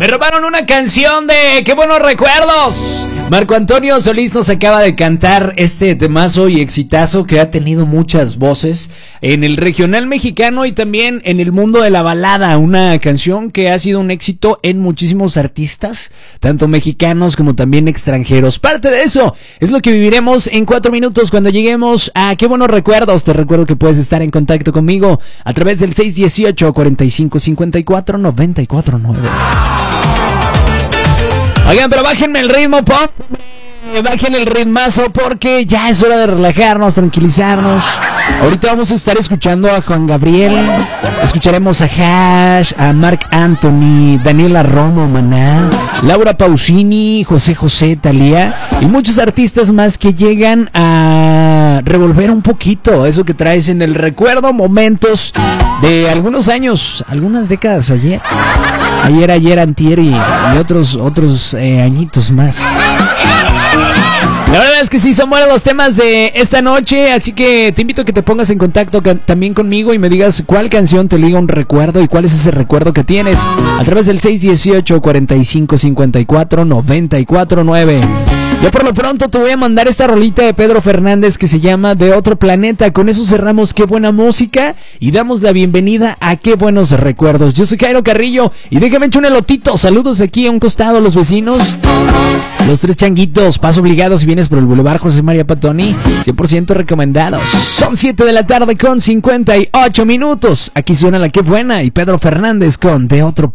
Me robaron una canción de ¡Qué buenos recuerdos! Marco Antonio Solís nos acaba de cantar este temazo y exitazo que ha tenido muchas voces en el regional mexicano y también en el mundo de la balada. Una canción que ha sido un éxito en muchísimos artistas, tanto mexicanos como también extranjeros. Parte de eso es lo que viviremos en 4 minutos cuando lleguemos a ¡Qué buenos recuerdos! Te recuerdo que puedes estar en contacto conmigo a través del 618-4554-949. Oigan, pero bájenme el ritmo, pop. Bajen el ritmazo porque ya es hora de relajarnos, tranquilizarnos. Ahorita vamos a estar escuchando a Juan Gabriel, escucharemos a Hash, a Marc Anthony, Daniela Romo, Maná, Laura Pausini, José José, Thalía y muchos artistas más que llegan a revolver un poquito eso que traes en el recuerdo, momentos de algunos años, algunas décadas ayer, antier y otros añitos más. La verdad es que sí, son buenos los temas de esta noche, así que te invito a que te pongas en contacto también conmigo y me digas cuál canción te liga un recuerdo y cuál es ese recuerdo que tienes a través del 618-4554-949. Yo por lo pronto te voy a mandar esta rolita de Pedro Fernández que se llama De Otro Planeta. Con eso cerramos Qué Buena Música y damos la bienvenida a Qué Buenos Recuerdos. Yo soy Jairo Carrillo y déjame echar un elotito. Saludos aquí a un costado a los vecinos. Los Tres Changuitos, paso obligado si vienes por el Boulevard José María Patoni, 100% recomendados. Son 7 de la tarde con 58 minutos. Aquí suena la Qué Buena y Pedro Fernández con De Otro Planeta.